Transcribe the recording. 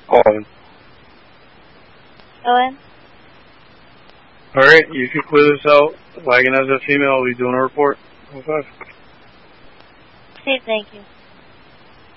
Owen. Owen? Alright, you can clear this out. Wagon as a female, I'll be doing a report. 5.